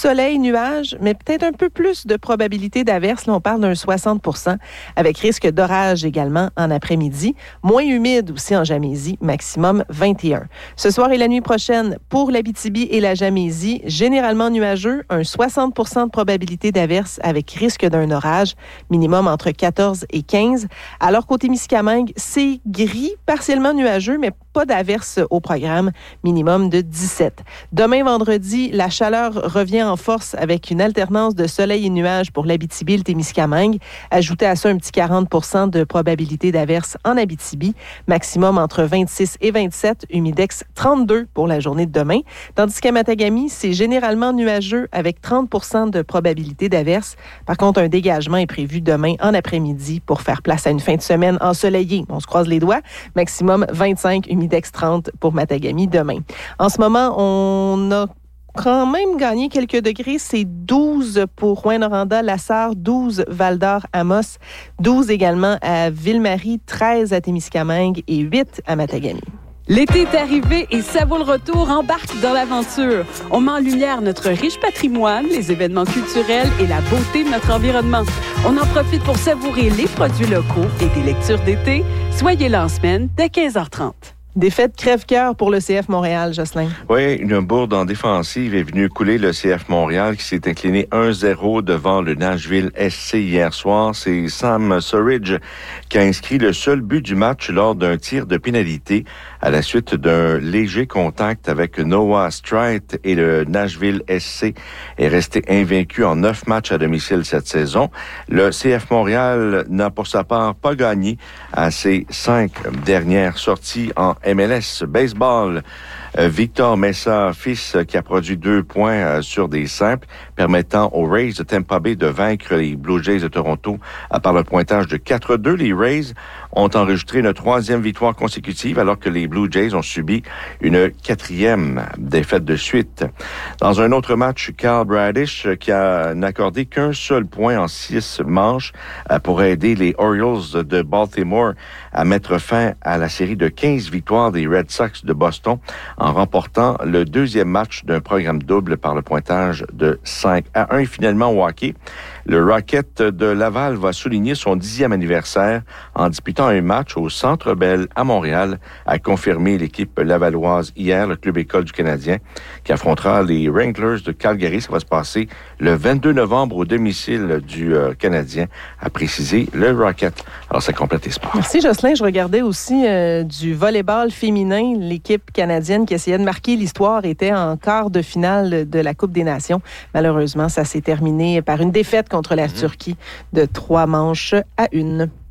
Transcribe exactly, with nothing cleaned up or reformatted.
soleil, nuages, mais peut-être un peu plus de probabilité d'averse. Là, on parle d'un soixante pour cent, avec risque d'orage également en après-midi. Moins humide aussi en Jamaisie, maximum vingt et un. Ce soir et la nuit prochaine, pour l'Abitibi et la Jamaisie, généralement nuageux, un soixante pour cent de probabilité d'averse avec risque d'un orage, minimum entre quatorze et quinze. Alors qu'au Témiscamingue, c'est gris, partiellement nuageux, mais pas d'averse au programme, minimum de dix-sept. Demain, vendredi, la chaleur revient en force avec une alternance de soleil et nuages pour l'Abitibi et le Témiscamingue. Ajoutez à ça un petit quarante pour cent de probabilité d'averse en Abitibi, maximum entre vingt-six et vingt-sept, humidex trente-deux pour la journée de demain. Tandis qu'à Matagami, c'est généralement nuageux avec trente pour cent de probabilité d'averse. Par contre, un dégagement est prévu demain en après-midi pour faire place à une fin de semaine ensoleillée. On se croise les doigts. Maximum vingt-cinq, humidex trente pour Matagami demain. En ce moment, on a quand même gagné quelques degrés. C'est douze pour Rouyn-Noranda, Lassar, douze Val-d'Or, Amos, douze également à Ville-Marie, treize à Témiscamingue et huit à Matagami. L'été est arrivé et ça vaut le retour. Embarque dans l'aventure. On met en lumière notre riche patrimoine, les événements culturels et la beauté de notre environnement. On en profite pour savourer les produits locaux et des lectures d'été. Soyez là en semaine dès quinze heures trente. Défaite crève-cœur pour le C F Montréal, Jocelyn. Oui, une bourde en défensive est venue couler le C F Montréal qui s'est incliné un zéro devant le Nashville S C hier soir. C'est Sam Surridge qui a inscrit le seul but du match lors d'un tir de pénalité à la suite d'un léger contact avec Noah Strait, et le Nashville S C est resté invaincu en neuf matchs à domicile cette saison. Le C F Montréal n'a pour sa part pas gagné à ses cinq dernières sorties en M L S Baseball. Euh, Victor Mesa, fils, qui a produit deux points euh, sur des simples, permettant aux Rays de Tampa Bay de vaincre les Blue Jays de Toronto à par le pointage de quatre deux. Les Rays ont enregistré une troisième victoire consécutive alors que les Blue Jays ont subi une quatrième défaite de suite. Dans un autre match, Kyle Bradish, qui a n'accordé qu'un seul point en six manches euh, pour aider les Orioles de Baltimore à mettre fin à la série de quinze victoires des Red Sox de Boston en remportant le deuxième match d'un programme double par le pointage de cinq à un. Et finalement, au hockey, le Rocket de Laval va souligner son dixième anniversaire en disputant un match au Centre Bell à Montréal, a confirmé l'équipe lavalloise hier, le club école du Canadien, qui affrontera les Wranglers de Calgary. Ça va se passer le vingt-deux novembre au domicile du euh, Canadien, a précisé le Rocket. Alors, ça complète les sports. Merci, Jocelyn. Je regardais aussi euh, du volleyball féminin. L'équipe canadienne qui essayait de marquer l'histoire était en quart de finale de la Coupe des Nations. Malheureusement, ça s'est terminé par une défaite contre la Turquie de trois manches à une.